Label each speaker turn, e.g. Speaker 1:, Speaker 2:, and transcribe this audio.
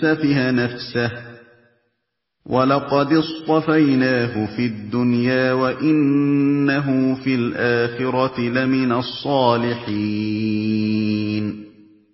Speaker 1: سَفِهَ نَفْسَهُ وَلَقَدِ اصْطَفَيْنَاهُ فِي الدُّنْيَا وَإِنَّهُ فِي الْآخِرَةِ لَمِنَ الصَّالِحِينَ